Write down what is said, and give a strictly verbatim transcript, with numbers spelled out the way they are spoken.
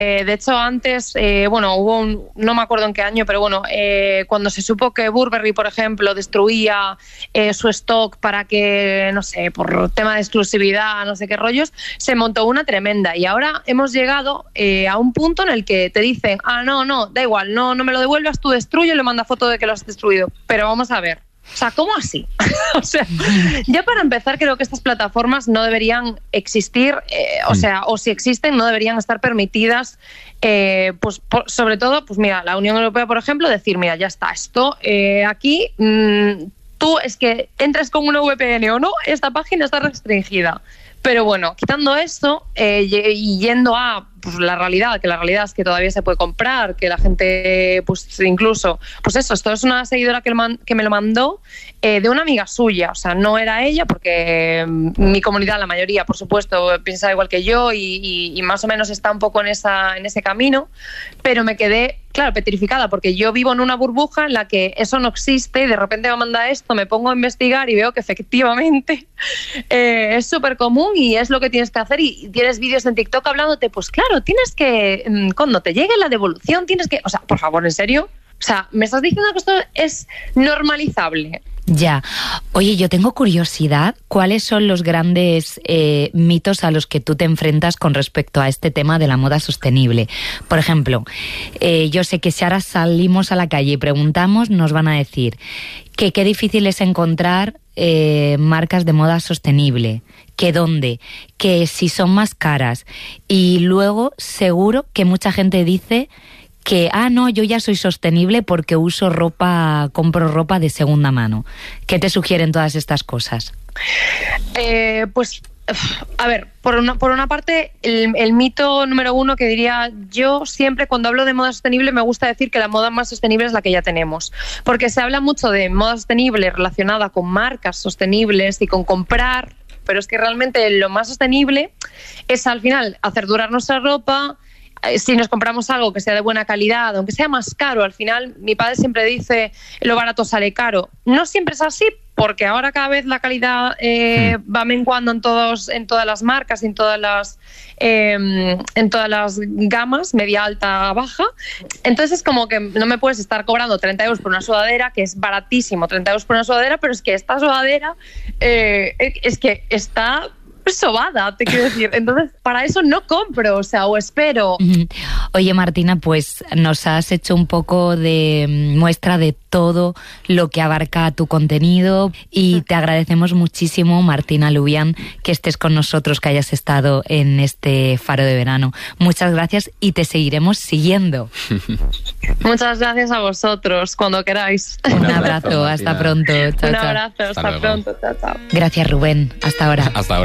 Eh, de hecho, antes, eh, bueno, hubo un, no me acuerdo en qué año, pero bueno, eh, cuando se supo que Burberry, por ejemplo, destruía eh, su stock para que, no sé, por tema de exclusividad, no sé qué rollos, se montó una tremenda. Y ahora hemos llegado eh, a un punto en el que te dicen, ah, no, no, da igual, no, no me lo devuelvas, tú destruye y le manda foto de que lo has destruido. Pero vamos a ver. O sea, ¿cómo así? O sea, ya para empezar creo que estas plataformas no deberían existir, eh, o sea, o si existen no deberían estar permitidas, eh, pues por, sobre todo, pues mira, la Unión Europea, por ejemplo, decir, mira, ya está, esto eh, aquí, mmm, tú es que entres con una V P N o no, esta página está restringida. Pero bueno, quitando esto eh, y yendo a pues, la realidad, que la realidad es que todavía se puede comprar, que la gente, pues incluso, pues eso, esto es una seguidora que, man, que me lo mandó eh, de una amiga suya, o sea, no era ella, porque mi comunidad, la mayoría, por supuesto, piensa igual que yo y, y, y más o menos está un poco en, esa, en ese camino, pero me quedé, claro, petrificada, porque yo vivo en una burbuja en la que eso no existe y de repente me manda esto, me pongo a investigar y veo que efectivamente eh, es súper común y es lo que tienes que hacer y tienes vídeos en TikTok hablándote, pues claro, tienes que, cuando te llegue la devolución, tienes que, o sea, por favor, ¿en serio? O sea, ¿me estás diciendo que esto es normalizable? Ya. Oye, yo tengo curiosidad, ¿cuáles son los grandes eh, mitos a los que tú te enfrentas con respecto a este tema de la moda sostenible? Por ejemplo, eh, yo sé que si ahora salimos a la calle y preguntamos, nos van a decir que qué difícil es encontrar eh, marcas de moda sostenible, que dónde, que si son más caras. Y luego seguro que mucha gente dice que, ah, no, yo ya soy sostenible porque uso ropa, compro ropa de segunda mano. ¿Qué te sugieren todas estas cosas? Eh, pues, a ver, por una, por una parte, el, el mito número uno que diría yo siempre cuando hablo de moda sostenible me gusta decir que la moda más sostenible es la que ya tenemos. Porque se habla mucho de moda sostenible relacionada con marcas sostenibles y con comprar, pero es que realmente lo más sostenible es al final hacer durar nuestra ropa. Si nos compramos algo que sea de buena calidad, aunque sea más caro, al final mi padre siempre dice lo barato sale caro. No siempre es así, porque ahora cada vez la calidad eh, mm. va menguando en todos, en todas las marcas, en todas las eh, en todas las gamas, media, alta, baja. Entonces es como que no me puedes estar cobrando treinta euros por una sudadera, que es baratísimo, treinta euros por una sudadera, pero es que esta sudadera eh, es que está sobada, te quiero decir. Entonces, para eso no compro, o sea, o espero. Oye, Martina, pues nos has hecho un poco de muestra de todo lo que abarca tu contenido y te agradecemos muchísimo, Martina Lubián, que estés con nosotros, que hayas estado en este Faro de Verano. Muchas gracias y te seguiremos siguiendo. Muchas gracias a vosotros, cuando queráis. Un abrazo, hasta pronto. Chao, Un chao. abrazo, hasta, hasta pronto. Chao, chao. Gracias, Rubén. Hasta ahora. Hasta ahora.